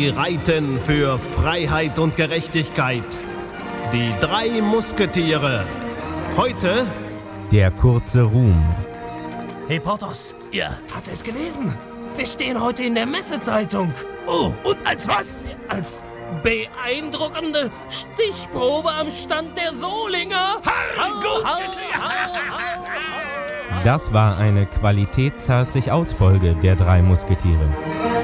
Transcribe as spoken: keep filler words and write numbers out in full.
Sie reiten für Freiheit und Gerechtigkeit. Die drei Musketiere. Heute der kurze Ruhm. Hey Porthos, ja. hat er es gelesen? Wir stehen heute in der Messezeitung. Oh, und als was? Als beeindruckende Stichprobe am Stand der Solinger. Gut. Das war eine Qualität zahlt sich aus Folge der drei Musketiere.